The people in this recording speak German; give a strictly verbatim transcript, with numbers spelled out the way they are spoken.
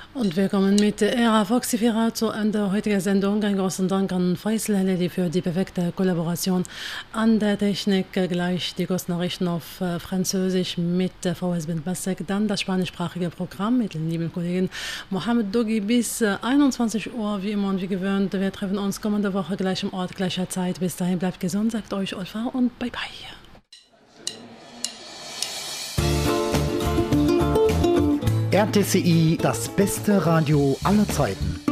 Und wir kommen mit Era Foxifera zu der heutigen Sendung. Einen großen Dank an Faisal Halili für die perfekte Kollaboration an der Technik. Gleich die Kursnachrichten auf Französisch mit V S Ben Bassek. Dann das spanischsprachige Programm mit den lieben Kollegen Mohamed Dogi bis einundzwanzig Uhr, wie immer und wie gewöhnt. Wir treffen uns kommende Woche gleich im Ort, gleicher Zeit. Bis dahin bleibt gesund, sagt euch Olfa und bye bye. R T C I, das beste Radio aller Zeiten.